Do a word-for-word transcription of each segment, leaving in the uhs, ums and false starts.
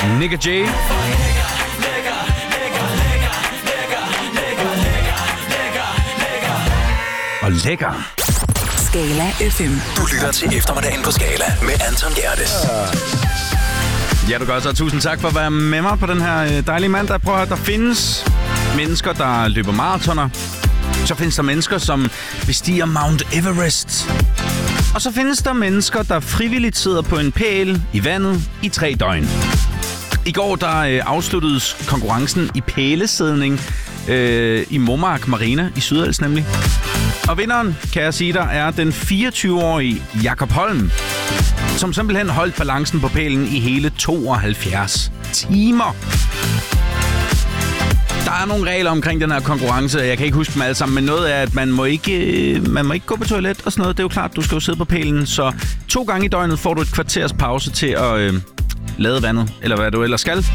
Nick J. Og lækker. Skala F M. Du lytter til eftermiddagen på Skala med Anton Gerdes. Ja, du gør så. Tusind tak for at være med mig på den her dejlige mandag. Prøv at høre, der findes mennesker, der løber maratoner. Så findes der mennesker, som bestiger Mount Everest. Og så findes der mennesker, der frivilligt sidder på en pæl i vandet i tre døgn. I går der øh, afsluttedes konkurrencen i pælesidning øh, i Momark Marina i Sydals nemlig. Og vinderen, kan jeg sige dig, er den fireogtyve-årige Jakob Holm, som simpelthen holdt balancen på pælen i hele tooghalvfjerds timer. Der er nogle regler omkring den her konkurrence. Jeg kan ikke huske dem alle sammen, men noget er, at man må ikke, man må ikke gå på toilet og sådan noget. Det er jo klart, du skal jo sidde på pælen. Så to gange i døgnet får du et kvarters pause til at øh, lade vandet, eller hvad du ellers skal.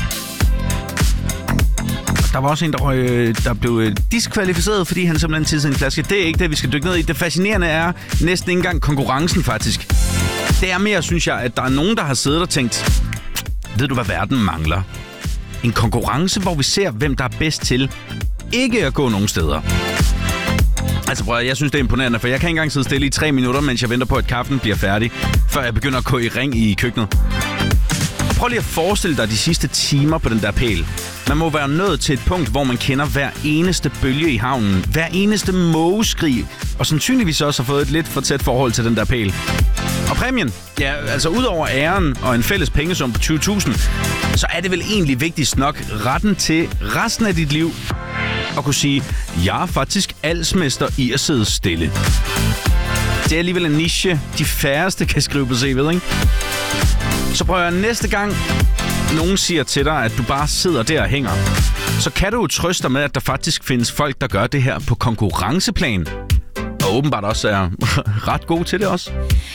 Der var også en, der, røg, der blev diskvalificeret, fordi han simpelthen tissede en flaske. Det er ikke det, vi skal dykke ned i. Det fascinerende er næsten ikke engang konkurrencen, faktisk. Det er mere, synes jeg, at der er nogen, der har siddet og tænkt, ved du, hvad verden mangler? En konkurrence, hvor vi ser, hvem der er bedst til ikke at gå nogen steder. Altså, bror, jeg synes, det er imponerende, for jeg kan ikke engang sidde stille i tre minutter, mens jeg venter på, at kaffen bliver færdig, før jeg begynder at gå i ring i køkkenet. Prøv lige at forestille dig de sidste timer på den der pæl. Man må være nået til et punkt, hvor man kender hver eneste bølge i havnen, hver eneste mågeskrig, og sandsynligvis også har fået et lidt for tæt forhold til den der pæl. Og præmien, ja, altså udover æren og en fælles pengesum på tyve tusind, så er det vel egentlig vigtigst nok retten til resten af dit liv at kunne sige, jeg er faktisk alsmester i at sidde stille. Det er alligevel en niche, de færreste kan skrive på C V'et, ikke? Så prøver jeg næste gang, nogen siger til dig, at du bare sidder der og hænger, så kan du jo trøste dig med, at der faktisk findes folk, der gør det her på konkurrenceplan. Og åbenbart også er ret gode til det også.